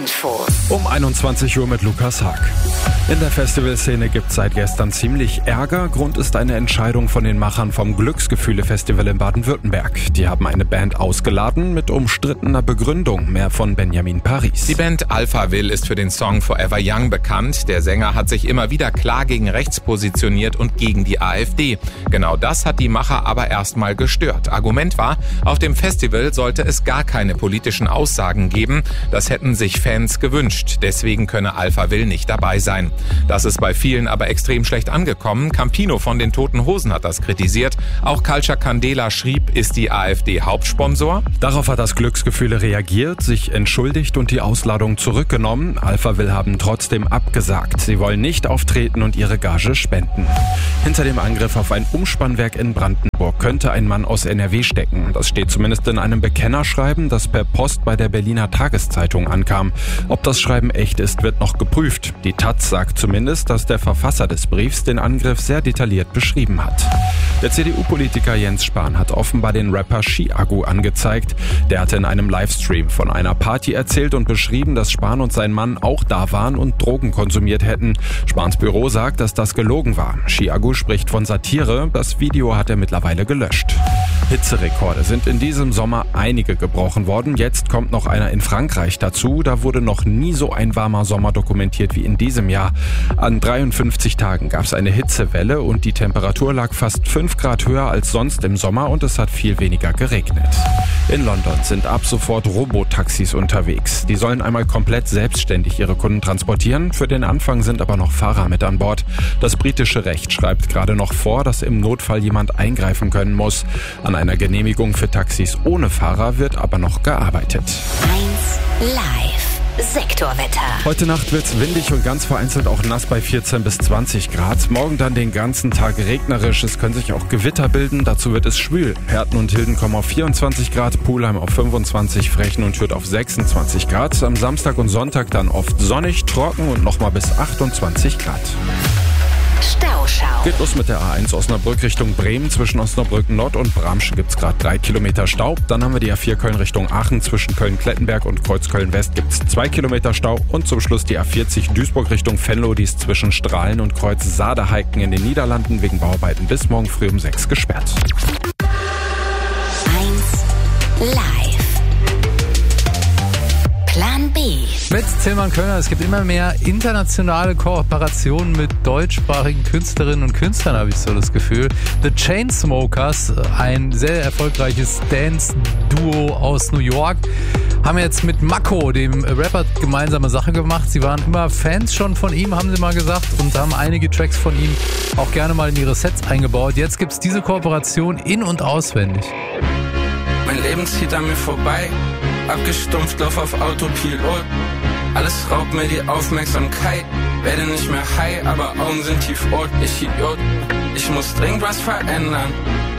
Info. Um 21 Uhr mit Lukas Haag. In der Festivalszene gibt es seit gestern ziemlich Ärger. Grund ist eine Entscheidung von den Machern vom Glücksgefühle-Festival in Baden-Württemberg. Die haben eine Band ausgeladen mit umstrittener Begründung. Mehr von Benjamin Paris. Die Band Alphaville ist für den Song Forever Young bekannt. Der Sänger hat sich immer wieder klar gegen rechts positioniert und gegen die AfD. Genau das hat die Macher aber erstmal gestört. Argument war, auf dem Festival sollte es gar keine politischen Aussagen geben. Das hätten sich Fans gewünscht. Deswegen könne Alphaville nicht dabei sein. Das ist bei vielen aber extrem schlecht angekommen. Campino von den Toten Hosen hat das kritisiert. Auch Culture Candela schrieb, ist die AfD Hauptsponsor? Darauf hat das Glücksgefühle reagiert, sich entschuldigt und die Ausladung zurückgenommen. Alphaville haben trotzdem abgesagt. Sie wollen nicht auftreten und ihre Gage spenden. Hinter dem Angriff auf ein Umspannwerk in Brandenburg könnte ein Mann aus NRW stecken. Das steht zumindest in einem Bekennerschreiben, das per Post bei der Berliner Tageszeitung ankam. Ob das Schreiben echt ist, wird noch geprüft. Die Taz sagt zumindest, dass der Verfasser des Briefs den Angriff sehr detailliert beschrieben hat. Der CDU-Politiker Jens Spahn hat offenbar den Rapper Chiago angezeigt. Der hatte in einem Livestream von einer Party erzählt und beschrieben, dass Spahn und sein Mann auch da waren und Drogen konsumiert hätten. Spahns Büro sagt, dass das gelogen war. Chiago spricht von Satire. Das Video hat er mittlerweile gelöscht. Hitzerekorde sind in diesem Sommer einige gebrochen worden. Jetzt kommt noch einer in Frankreich dazu. Da wurde noch nie so ein warmer Sommer dokumentiert wie in diesem Jahr. An 53 Tagen gab es eine Hitzewelle und die Temperatur lag fast 5 Grad höher als sonst im Sommer und es hat viel weniger geregnet. In London sind ab sofort Robotaxis unterwegs. Die sollen einmal komplett selbstständig ihre Kunden transportieren. Für den Anfang sind aber noch Fahrer mit an Bord. Das britische Recht schreibt gerade noch vor, dass im Notfall jemand eingreifen können muss. An einer Genehmigung für Taxis ohne Fahrer wird aber noch gearbeitet. 1 Live. Sektorwetter. Heute Nacht wird's windig und ganz vereinzelt auch nass bei 14 bis 20 Grad. Morgen dann den ganzen Tag regnerisch. Es können sich auch Gewitter bilden. Dazu wird es schwül. Herten und Hilden kommen auf 24 Grad, Pulheim auf 25, Frechen und Hürth auf 26 Grad. Am Samstag und Sonntag dann oft sonnig, trocken und nochmal bis 28 Grad. Stauschau. Geht los mit der A1 Osnabrück Richtung Bremen. Zwischen Osnabrück Nord und Bramschen gibt's gerade 3 Kilometer Stau. Dann haben wir die A4 Köln Richtung Aachen. Zwischen Köln-Klettenberg und Kreuzköln West gibt's 2 Kilometer Stau. Und zum Schluss die A40 Duisburg Richtung Venlo. Die ist zwischen Strahlen und Kreuz Saarheiken in den Niederlanden wegen Bauarbeiten bis morgen früh um 6 gesperrt. 1 Live. Plan B. Mit Tillmann Kölner. Es gibt immer mehr internationale Kooperationen mit deutschsprachigen Künstlerinnen und Künstlern, habe ich so das Gefühl. The Chainsmokers, ein sehr erfolgreiches Dance-Duo aus New York, haben jetzt mit Mako, dem Rapper, gemeinsame Sache gemacht. Sie waren immer Fans schon von ihm, haben sie mal gesagt, und haben einige Tracks von ihm auch gerne mal in ihre Sets eingebaut. Jetzt gibt es diese Kooperation in- und auswendig. Mein Leben zieht an mir vorbei, abgestumpft, lauf auf Autopilot. Alles raubt mir die Aufmerksamkeit, werde nicht mehr high, aber Augen sind tiefrot. Ich Idiot, ich muss dringend was verändern.